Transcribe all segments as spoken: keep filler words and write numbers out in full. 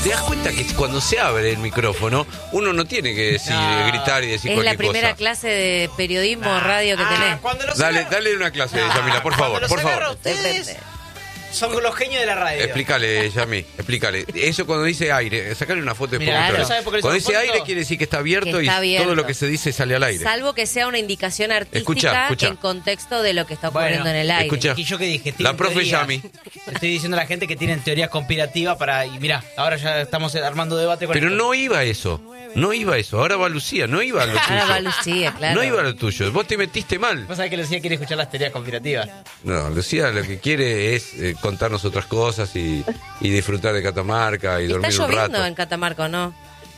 ¿Te das cuenta que cuando se abre el micrófono, uno no tiene que decir, no. gritar y decir es cualquier cosa? Es la primera cosa. clase de periodismo ah, radio que ah, tenés. Cuando los dale, agarro... dale una clase, ah, Yamila, por favor, por favor. Ustedes son los genios de la radio. Explícale, Yami, explícale. Eso cuando dice aire, sacale una foto de Mirá, claro. Cuando dice foto? aire quiere decir que está abierto que está y abierto. todo lo que se dice sale al aire. Salvo que sea una indicación artística escucha, escucha. en contexto de lo que está ocurriendo bueno, en el aire. Escucha. ¿Y yo qué dije? La profe teorías. Yami. Estoy diciendo a la gente que tienen teorías conspirativas para... Y mirá, ahora ya estamos armando debate con Pero esto. no iba eso. No iba eso. Ahora va Lucía. No iba a lo tuyo. Ahora va Lucía, claro. No iba a lo tuyo. Vos te metiste mal. Vos sabés que Lucía quiere escuchar las teorías conspirativas. No, Lucía lo que quiere es eh, contarnos otras cosas y, y disfrutar de Catamarca y dormir ¿Está un rato. lloviendo en Catamarca o no?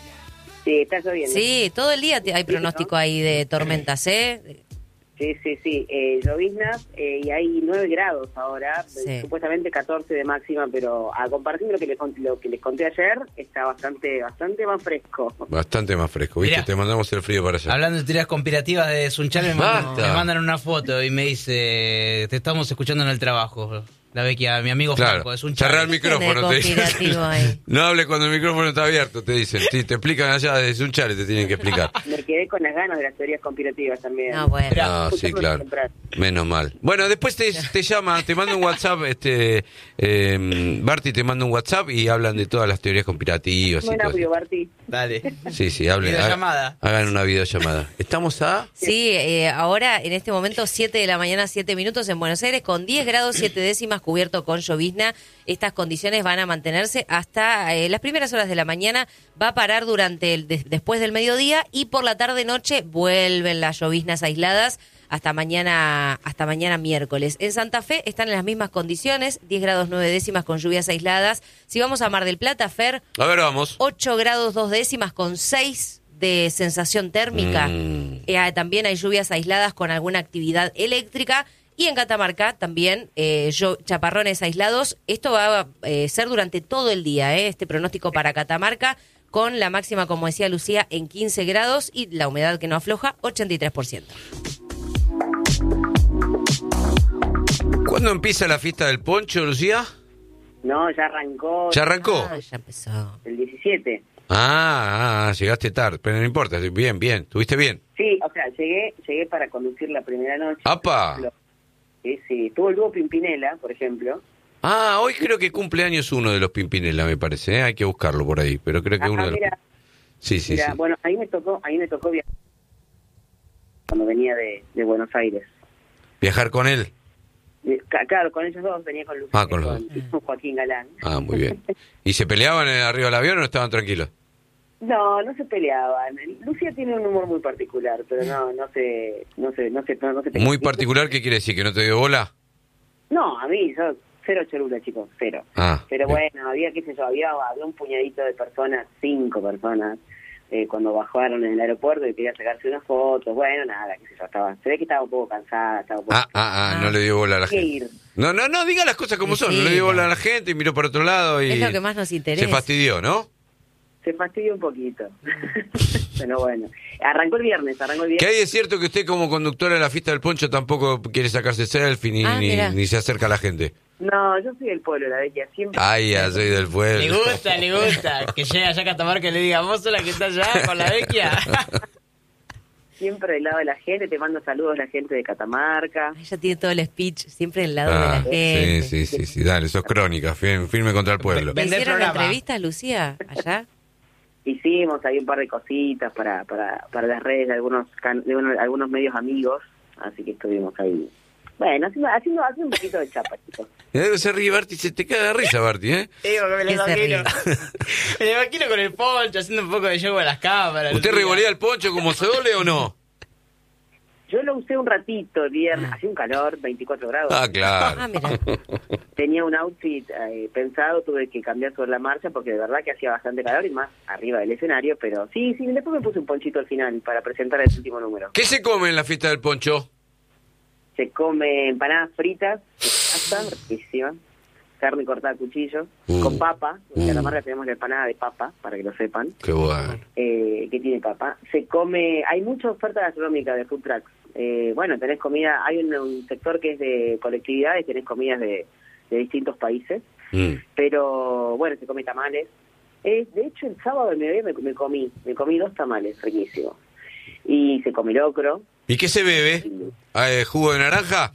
Sí, está lloviendo. Sí, todo el día hay pronóstico ahí de tormentas, ¿eh? Sí, sí, sí. Eh, lloviznas eh, y hay nueve grados ahora, Sí. supuestamente catorce de máxima, pero a compartir lo que les, lo que les conté ayer, está bastante bastante más fresco. Bastante más fresco, ¿viste? Mirá. Te mandamos el frío para allá. Hablando de teorías conspirativas de Sunchal, me mandan, Basta. me mandan una foto y me dice, te estamos escuchando en el trabajo. La Vecchia, mi amigo Claro, Franco, es un Sunchal. cerrá el micrófono, te conspirativo dicen. ahí. No hable cuando el micrófono está abierto, te dicen. Sí, te explican allá desde un chale, te tienen que explicar. Me quedé con las ganas de las teorías conspirativas también. No, bueno. Ah, sí, claro. Menos mal. Bueno, después te, te llama, te manda un WhatsApp, este eh, Barty te manda un WhatsApp y hablan de todas las teorías conspirativas y Buen todo audio, eso. Barty. Dale. Sí, sí, hablen. Videollamada. Hagan una videollamada. Estamos a... Sí, eh, ahora en este momento siete de la mañana, siete minutos en Buenos Aires, con diez grados siete décimas, cubierto con llovizna. Estas condiciones van a mantenerse hasta eh, las primeras horas de la mañana. Va a parar durante el de- después del mediodía y por la tarde-noche vuelven las lloviznas aisladas hasta mañana hasta mañana miércoles. En Santa Fe están en las mismas condiciones, diez grados nueve décimas con lluvias aisladas. Si vamos a Mar del Plata, Fer, A ver, vamos. ocho grados dos décimas con seis de sensación térmica. Mm. Eh, también hay lluvias aisladas con alguna actividad eléctrica. Y en Catamarca también eh, yo, chaparrones aislados. Esto va a eh, ser durante todo el día, eh, este pronóstico para Catamarca, con la máxima, como decía Lucía, en quince grados y la humedad que no afloja, ochenta y tres por ciento. ¿Cuándo empieza la fiesta del poncho, Lucía? No, ya arrancó. ¿Ya arrancó? Ah, ya empezó. El diecisiete. Ah, ah, llegaste tarde, pero no importa. Bien, bien. ¿Estuviste bien? Sí, o sea, llegué llegué para conducir la primera noche. ¡Apa! Sí, sí. Tuvo el dúo Pimpinela, por ejemplo. Ah, hoy creo que cumple años uno de los Pimpinela, me parece. ¿eh? Hay que buscarlo por ahí, pero creo que Ah, uno de los... mira, Sí, sí, mira, sí. bueno, ahí me tocó, ahí me tocó viajar cuando venía de, de Buenos Aires. ¿Viajar con él? Eh, ca- Claro, con ellos dos, venía con Lucía Ah, con los y con Joaquín Galán. Ah, muy bien. ¿Y se peleaban eh, arriba del avión o estaban tranquilos? No, no se peleaban. Lucía tiene un humor muy particular, pero no, no se, no se, no se, no, no se pelean. Muy particular, ¿qué quiere decir? ¿Que no te dio bola? No, a mí, yo, cero cholula, chicos, cero. Ah, Pero bien. bueno, había, qué sé yo, había, había un puñadito de personas, cinco personas, eh, cuando bajaron en el aeropuerto y quería sacarse unas fotos. Bueno, nada, qué sé yo, estaba, se ve que estaba un poco cansada, estaba un poco... Ah, ah, ah, no le dio bola a la Hay que gente. ir. No, no, no, diga las cosas como Sí, son. No le dio bola a la gente y miró para otro lado y... Es lo que más nos interesa. Se fastidió, ¿no? Se fastidió un poquito. Pero bueno, arrancó el viernes, arrancó el Que viernes. hay es cierto que usted como conductora de la fiesta del poncho tampoco quiere sacarse selfie ni, Ah, ni, mirá. ni se acerca a la gente. No, yo soy del pueblo, la Vecchia, siempre... Ay, ya soy del Le pueblo. gusta, le gusta. Que llegue allá a Catamarca y le diga, vos sos la que está allá con la Vecchia. Siempre del lado de la gente, te mando saludos la gente de Catamarca. Ella tiene todo el speech, siempre del lado de Ah, la gente. sí, sí, sí, sí, dale, sos crónica, firme, firme contra el pueblo. ¿Le Vender hicieron programa. entrevistas, Lucía, allá? Hicimos ahí un par de cositas para para, para las redes de algunos can- de uno- algunos medios amigos, así que estuvimos ahí. Bueno, haciendo, haciendo, haciendo un poquito de chapa, chicos. Eh, Se ríe Barty, se te cae de risa, Barty, ¿eh? Digo que me lo ¿Qué se imagino. Me lo imagino con el poncho, haciendo un poco de show a las cámaras. ¿Usted Lucía. revolea el poncho como se dole o no? Yo lo usé un ratito el viernes, hacía un calor, veinticuatro grados. Ah, claro. Ah, mira. Tenía un outfit eh, pensado, tuve que cambiar sobre la marcha porque de verdad que hacía bastante calor y más arriba del escenario, pero sí, sí, después me puse un ponchito al final para presentar el último número. ¿Qué se come en la fiesta del poncho? Se come empanadas fritas, pasta, riquísima, carne cortada a cuchillo, Uh, con papa. En uh. Catamarca tenemos la empanada de papa, para que lo sepan, Qué bueno. eh, que tiene papa. Se come, hay mucha oferta gastronómica de food trucks. Eh, bueno, tenés comida, hay un, un sector que es de colectividades, tenés comidas de, de distintos países, Mm. pero bueno, se come tamales, Eh, de hecho, el sábado al mediodía me, me comí, me comí dos tamales, riquísimos. Y se comió locro. ¿Y qué se bebe? Eh, ¿Jugo de naranja?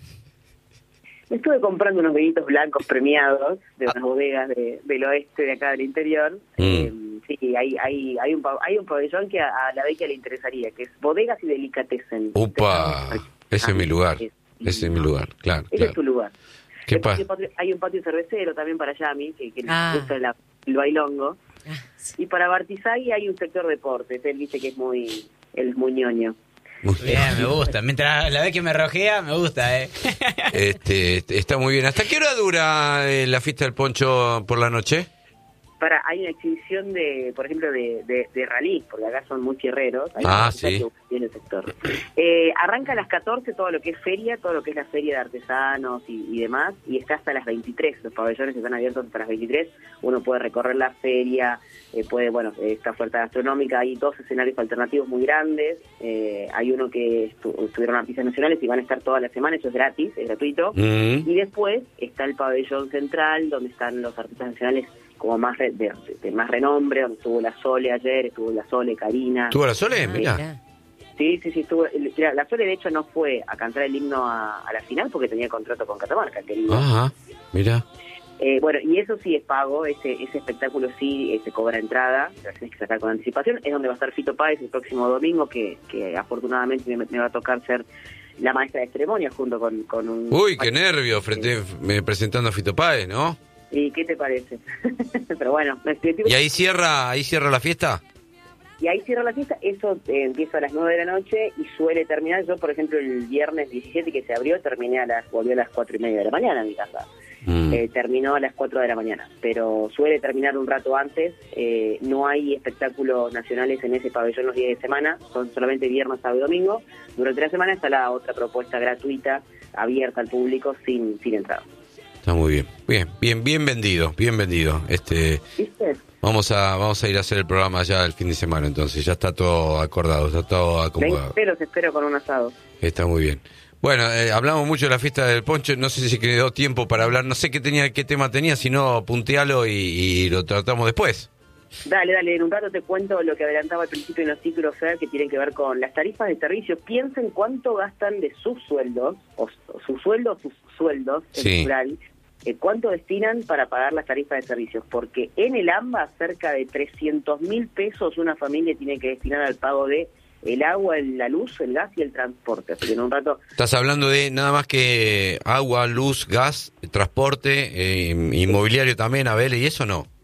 Me estuve comprando unos vinitos blancos premiados de unas bodegas de, del oeste de acá del interior. Mm. Eh, sí, hay hay hay un, hay un pabellón que a, a la Becky le interesaría, que es Bodegas y Delicatessen. Upa, ese es mi lugar, Es- ese es mi lugar, claro. Ese claro. es tu lugar. ¿Qué Después pasa? hay un patio- Hay un patio cervecero también para Yami, que, que Ah. le gusta la- el bailongo. Ah, sí. Y para Bartizagui hay un sector deportes. Él dice que es muy, él es muy ñoño. Muy Bien, me gusta. Mientras la vez que me rojea, me gusta, ¿eh? Este, este, está muy bien. ¿Hasta qué hora dura eh, la fiesta del poncho por la noche? Para, hay una exhibición de, por ejemplo, de, de, de rally, porque acá son muy tierreros. Hay Ah, una sí. que tiene el sector. Eh, arranca a las catorce todo lo que es feria, todo lo que es la feria de artesanos y, y demás, y está hasta las veintitrés. Los pabellones están abiertos hasta las veintitrés. Uno puede recorrer la feria, eh, puede, bueno, eh, esta oferta gastronómica. Hay dos escenarios alternativos muy grandes. Eh, hay uno que estu- estuvieron artistas nacionales y van a estar toda la semana, eso es gratis, es gratuito. Mm. Y después está el pabellón central, donde están los artistas nacionales como más re- de, de más renombre, donde estuvo la Sole ayer, estuvo la Sole, Karina. ¿Tuvo la Sole? Ah, Mira. mirá. Sí, sí, sí, estuvo. Mira, la Sole de hecho no fue a cantar el himno a, a la final porque tenía contrato con Catamarca, querido. Ajá, mira. Eh, bueno, y eso sí es pago, ese ese espectáculo sí eh, se cobra entrada, la tienes que sacar con anticipación. Es donde va a estar Fito Páez el próximo domingo, que, que afortunadamente me, me va a tocar ser la maestra de ceremonia junto con, con un... Uy, qué nervio frente, me, presentando a Fito Páez, ¿no? ¿Y qué te parece? Pero bueno, me estoy- ¿Y ahí cierra, ahí cierra la fiesta? Y ahí cierra la fiesta, eso eh, empieza a las nueve de la noche y suele terminar. Yo, por ejemplo, el viernes diecisiete que se abrió, terminé a las, volvió a las cuatro y media de la mañana en mi casa. Mm. Eh, terminó a las cuatro de la mañana, pero suele terminar un rato antes. Eh, no hay espectáculos nacionales en ese pabellón los días de semana, son solamente viernes, sábado y domingo. Durante la semana está la otra propuesta gratuita, abierta al público, sin, sin entrada. Está muy bien, bien, bien, bien vendido, bien vendido. Este, ¿Viste? vamos a, vamos a ir a hacer el programa ya el fin de semana, entonces ya está todo acordado, está todo Me acomodado. espero, te espero con un asado. Está muy bien. Bueno, eh, hablamos mucho de la fiesta del poncho, no sé si quedó tiempo para hablar, no sé qué tenía, qué tema tenía, si no, puntealo y, y lo tratamos después. Dale, dale, en un rato te cuento lo que adelantaba al principio en los títulos, Fer, que tienen que ver con las tarifas de servicio. Piensen cuánto gastan de sus sueldos, o, o sus sueldos, sus sueldos, en Sí. plural, eh, cuánto destinan para pagar las tarifas de servicios. Porque en el AMBA, cerca de trescientos mil pesos una familia tiene que destinar al pago de el agua, el- la luz, el gas y el transporte. Así que en un rato... Estás hablando de nada más que agua, luz, gas, transporte, eh, inmobiliario también, Abel, y eso no.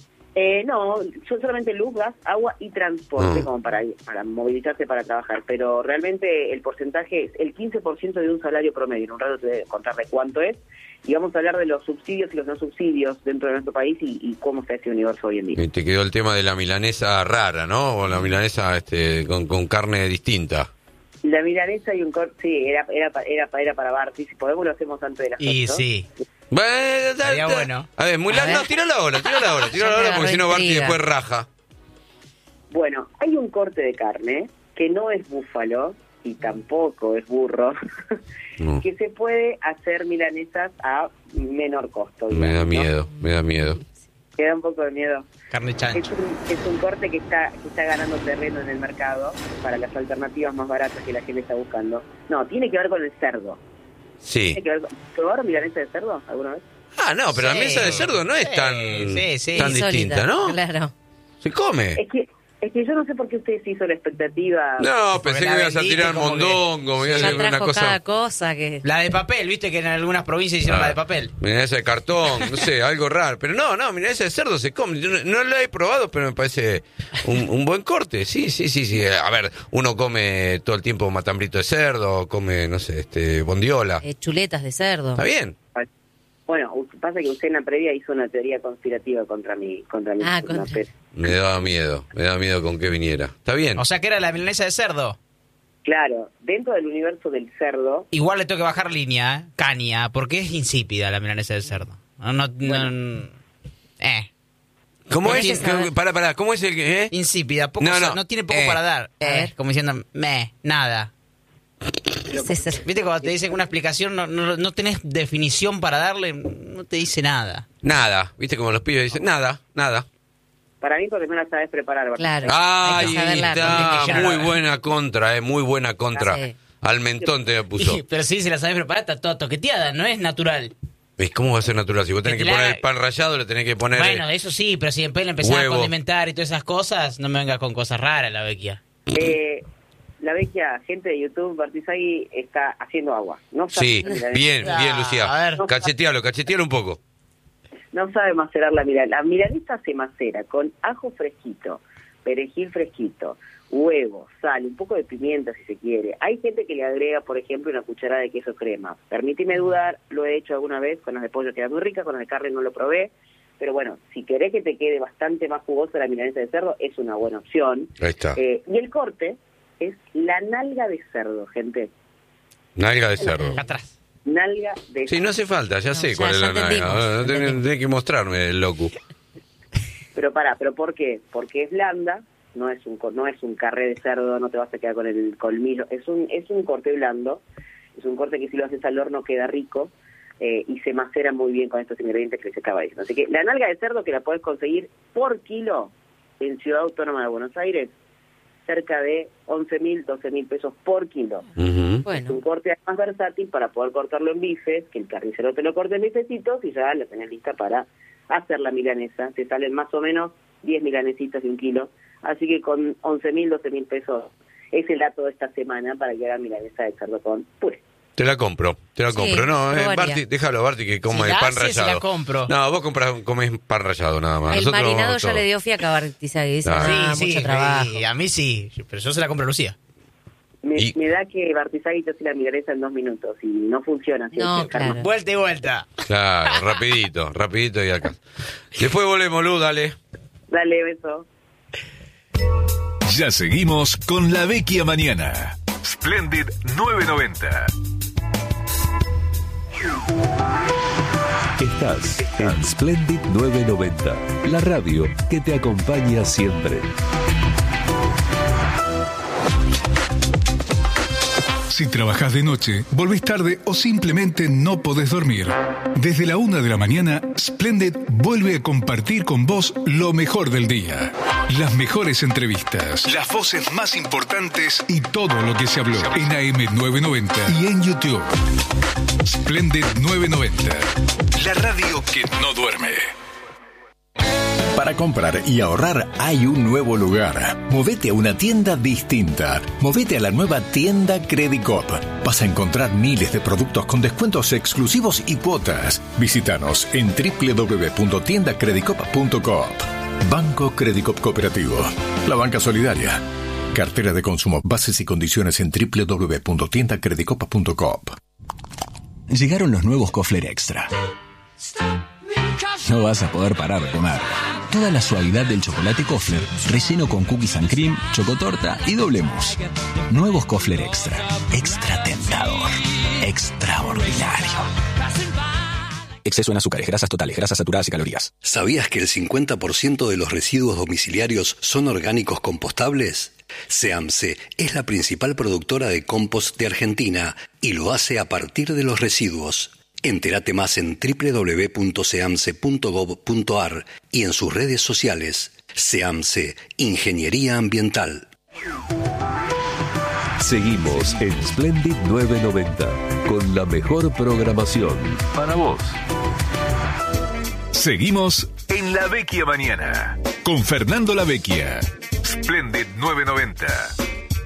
Eh, no, son solamente luz, gas, agua y transporte, Ah. como para, para movilizarse para trabajar, pero realmente el porcentaje es el quince por ciento de un salario promedio. En un rato te voy a contar de cuánto es, y vamos a hablar de los subsidios y los no subsidios dentro de nuestro país y, y cómo está ese universo hoy en día. Y te quedó el tema de la milanesa rara, ¿no? O la milanesa este, con, con carne distinta. La milanesa y un corte, sí, era, era, pa- era, pa- era para Barty, si podemos lo hacemos antes de las Y ocho. sí. Bueno, Estaría bueno. A ver, muy A largo. ver. No, tírala ahora, tírala ahora, tírala Ya me ahora, porque agarró si no Barty intriga. después raja. Bueno, hay un corte de carne que no es búfalo y tampoco es burro, No. que se puede hacer milanesas a menor costo. Me da digamos, ¿no? miedo, me da miedo. Te da un poco de miedo. Carne Es chancho. un, es un corte que está que está ganando terreno en el mercado para las alternativas más baratas que la gente está buscando. No, tiene que ver con el cerdo. Sí. Tiene que ver con... ¿Probaron milanesa de cerdo alguna vez? Ah, no, pero la Sí. mesa de cerdo no es Sí, tan, sí, sí. tan Insólita, distinta, ¿no? Claro. Se come. Es que es que yo no sé por qué usted se hizo la expectativa. No, Porque pensé que la me ibas a vendiste tirar como que- mondongo, me ibas a Ya hacer una trajo cosa. cada cosa que... La de papel, viste que en algunas provincias hicieron Ah, la de papel. Milanesa de cartón, no sé, algo raro. Pero no, no, milanesa de cerdo se come. Yo no, no la he probado, pero me parece un, un buen corte. Sí, sí, sí, sí. A ver, uno come todo el tiempo matambrito de cerdo, come, no sé, este, bondiola. eh, chuletas de cerdo. Está bien. Bueno, u- pasa que usted en la previa hizo una teoría conspirativa contra mi contra mi Ah, una contra- pe- Me daba miedo, me daba miedo con que viniera. Está bien. O sea que era la milanesa de cerdo. Claro, dentro del universo del cerdo, Igual le tengo que bajar línea, ¿eh? Caña, porque es insípida la milanesa de cerdo. No, no, no- eh. ¿Cómo Tenés es? que saber. Para, para, ¿cómo es el que? eh? Insípida, poco, No, sa- no. no tiene poco Eh. para dar. A Eh, ver. como diciendo, me, nada. ¿Qué es eso? Viste cuando te dicen una explicación, no, no, no tenés definición para darle, no te dice nada. Nada. ¿Viste como los pibes dicen? Nada, nada. Para mí porque no la sabes preparar. Claro. Ahí hay que saberla está, aprovechar. muy buena contra, eh, muy buena contra. Sí. Al mentón te la puso. Y- pero sí, si la sabes preparar, está toda toqueteada, no es natural. ¿Ves cómo va a ser natural? Si vos tenés que Claro. poner el pan rallado, le tenés que poner... Bueno, eh, eso sí, pero si después le empezás huevo. a condimentar y todas esas cosas, no me vengas con cosas raras, la Vecchia. Eh, la vecchia gente de YouTube, Bartizaghi, está haciendo agua. No sabe Sí, macerar- bien, Ah, bien, Lucía. a ver. Cachetealo, cachetealo un poco. No sabe macerar la milanesa. La milanesa se macera con ajo fresquito, perejil fresquito, huevo, sal, un poco de pimienta si se quiere. Hay gente que le agrega, por ejemplo, una cucharada de queso crema. Permíteme dudar, lo he hecho alguna vez, con las de pollo queda muy rica, con las de carne no lo probé. Pero bueno, si querés que te quede bastante más jugosa la milanesa de cerdo, es una buena opción. Ahí está. Eh, y el corte es la nalga de cerdo, gente. Nalga de cerdo. Acá atrás. Nalga de Sí, no hace falta, ya No, sé ya- cuál es ya la nalga. entendimos, No, no tenés, entendimos. tenés que mostrarme el locu. Pero pará, ¿pero por qué? Porque es blanda, no es un co- no es un carré de cerdo, no te vas a quedar con el colmillo, es un es un corte blando, es un corte que si lo haces al horno queda rico eh, y se macera muy bien con estos ingredientes que les acaba diciendo. Así que la nalga de cerdo que la podés conseguir por kilo en Ciudad Autónoma de Buenos Aires, cerca de once mil, doce mil pesos por kilo. Ujú. Es un Bueno, corte más versátil para poder cortarlo en bifes, que el carnicero te lo corte en bifecitos y ya la tenés lista para hacer la milanesa. Te salen más o menos diez milanesitas de un kilo. Así que con once mil, doce mil pesos es el dato de esta semana para que hagan milanesa de cerdo con puré. Te la compro, te la Sí, compro. No, eh, probaría. Barty, déjalo, Barty, que coma Si el la pan hace, se rallado. la compro. No, vos compras, comés pan rallado nada más. el Nosotros marinado ya todo. le dio fiaca a Bartizaghi. Dice, Ah. ah, sí, mucho sí, trabajo. sí, a mí sí, pero yo se la compro a Lucía. Me, Y- me da que Bartizaghi te hace la milanesa en dos minutos y no funciona. así No, hay que dejar claro. más. Vuelta y vuelta. Claro, rapidito, rapidito y acá. Después volvemos, Lu, dale. Dale, beso. Ya seguimos con La Vecchia Mañana. Splendid novecientos noventa. Estás en Splendid novecientos noventa, la radio que te acompaña siempre. Si trabajas de noche, volvés tarde o simplemente no podés dormir. Desde la una de la mañana, Splendid vuelve a compartir con vos lo mejor del día. Las mejores entrevistas, las voces más importantes y todo lo que se habló en A M novecientos noventa y en YouTube. Splendid novecientos noventa, la radio que no duerme. Para comprar y ahorrar hay un nuevo lugar. Movete a una tienda distinta. Movete a la nueva tienda Credicop. Vas a encontrar miles de productos con descuentos exclusivos y cuotas. Visítanos en doble u doble u doble u punto tienda credicop punto coop. Banco Credicop Cooperativo. La banca solidaria. Cartera de consumo. Bases y condiciones en doble u doble u doble u punto tienda credicop punto coop. Llegaron los nuevos Kofler Extra. No vas a poder parar de comer. Toda la suavidad del chocolate Kofler, relleno con cookies and cream, chocotorta y doble mousse. Nuevos Kofler Extra. Extra tentador. Extraordinario. Exceso en azúcares, grasas totales, grasas saturadas y calorías. ¿Sabías que el cincuenta por ciento de los residuos domiciliarios son orgánicos compostables? SEAMSE es la principal productora de compost de Argentina y lo hace a partir de los residuos. Entérate más en doble u doble u doble u punto seamse punto gob punto ar y en sus redes sociales. SEAMSE, Ingeniería Ambiental. Seguimos en Splendid novecientos noventa con la mejor programación para vos. Seguimos en La Vecchia Mañana con Fernando La Vecchia. Splendid novecientos noventa.